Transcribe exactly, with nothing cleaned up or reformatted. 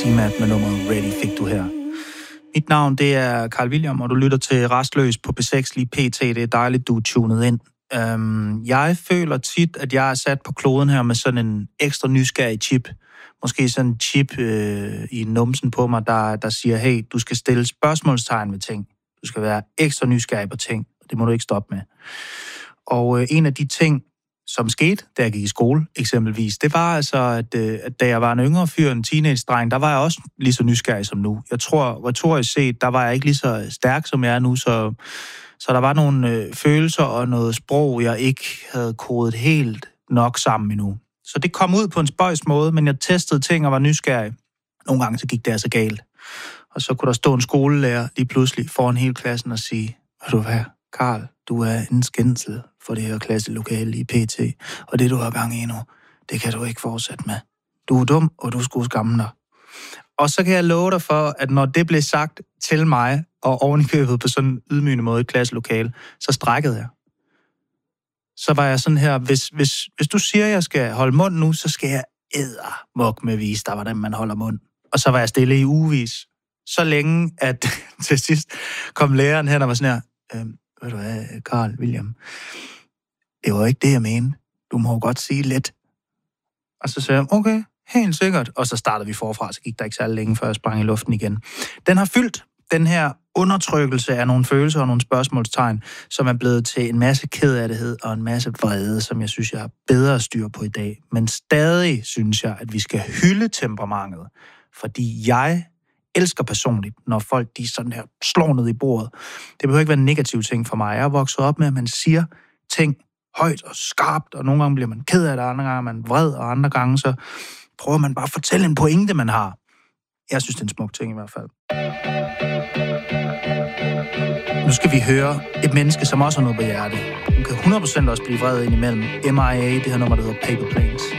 C M A T med nummeret Ready fik du her. Mit navn, det er Carl William, og du lytter til Rastløs på B seks lige pt. Det er dejligt, du er tunet ind. Um, jeg føler tit, at jeg er sat på kloden her med sådan en ekstra nysgerrig chip. Måske sådan en chip øh, i numsen på mig, der, der siger, hey, du skal stille spørgsmålstegn ved ting. Du skal være ekstra nysgerrig på ting, og det må du ikke stoppe med. Og øh, en af de ting, som skete, da jeg gik i skole eksempelvis, det var altså, at, øh, at da jeg var en yngre fyr, en teenage-dreng, der var jeg også lige så nysgerrig som nu. Jeg tror, retorisk set, der var jeg ikke lige så stærk, som jeg er nu, så, så der var nogle øh, følelser og noget sprog, jeg ikke havde kodet helt nok sammen endnu. Så det kom ud på en spøjs måde, men jeg testede ting og var nysgerrig. Nogle gange så gik det altså galt. Og så kunne der stå en skolelærer lige pludselig foran hele klassen og sige, ved du hvad, Carl, du er en skændsel for det her klasselokale i P T, og det du har gang i nu, det kan du ikke fortsætte med. Du er dum, og du skulle skamme dig. Og så kan jeg love dig for, at når det blev sagt til mig, og ovenikøbet på sådan en ydmygende måde i klasselokale, så strækkede jeg. Så var jeg sådan her, hvis, hvis, hvis du siger, at jeg skal holde mund nu, så skal jeg eddermuk med vise dig, hvordan man holder mund. Og så var jeg stille i ugevis. Så længe, at til sidst kom læreren hen og var sådan her, øh, ved du hvad, Carl William, det var ikke det, jeg mente. Du må godt sige lidt. Og så sagde jeg, okay, helt sikkert. Og så startede vi forfra, så gik der ikke særlig længe, før jeg sprang i luften igen. Den har fyldt den her undertrykkelse af nogle følelser og nogle spørgsmålstegn, som er blevet til en masse kedelighed og en masse vrede, som jeg synes, jeg har bedre styr på i dag. Men stadig synes jeg, at vi skal hylde temperamentet, fordi jeg elsker personligt, når folk de sådan her slår ned i bordet. Det behøver ikke være en negativ ting for mig. Jeg er vokset op med, at man siger ting højt og skarpt, og nogle gange bliver man ked af det, andre gange er man vred, og andre gange så prøver man bare at fortælle en pointe, man har. Jeg synes, det er en smuk ting i hvert fald. Nu skal vi høre et menneske, som også har noget på hjertet. Hun kan hundrede procent også blive vred indimellem. M I A, det her nummer, der hedder Paper Planes.